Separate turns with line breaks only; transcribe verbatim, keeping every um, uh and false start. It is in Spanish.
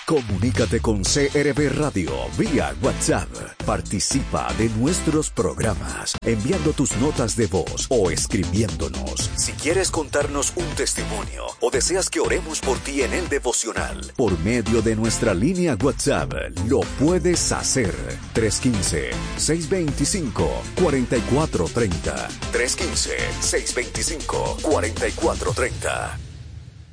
Comunícate con C R V Radio vía WhatsApp. Participa de nuestros programas enviando tus notas de voz o escribiéndonos. Si quieres contarnos un testimonio o deseas que oremos por ti en el devocional, por medio de nuestra línea WhatsApp, lo puedes hacer. tres uno cinco, seis dos cinco, cuatro cuatro tres cero. tres uno cinco, seis dos cinco, cuatro cuatro tres cero.